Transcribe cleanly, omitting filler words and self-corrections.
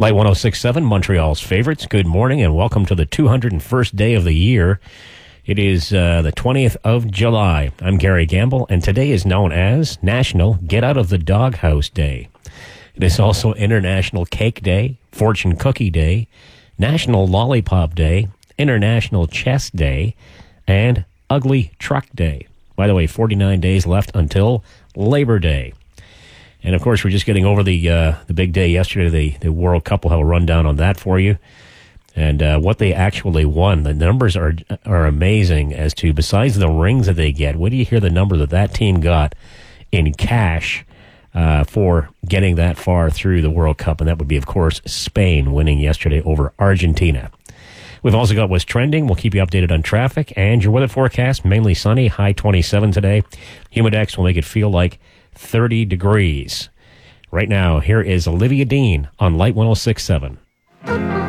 Light 106.7, Montreal's favorites. Good morning and welcome to the 201st day of the year. It is the 20th of July. I'm Gary Gamble, and today is known as National Get Out of the Doghouse Day. It is also International Cake Day, Fortune Cookie Day, National Lollipop Day, International Chess Day, and Ugly Truck Day. By the way, 49 days left until Labor Day. And, of course, we're just getting over the big day yesterday, the World Cup. We'll have a rundown on that for you. And what they actually won. The numbers are amazing as to, besides the rings that they get, what do you hear the number that team got in cash for getting that far through the World Cup? And that would be, of course, Spain winning yesterday over Argentina. We've also got what's trending. We'll keep you updated on traffic. And your weather forecast, mainly sunny, high 27 today. Humidex will make it feel like 30 degrees. Right now, here is Olivia Dean on Light 106.7.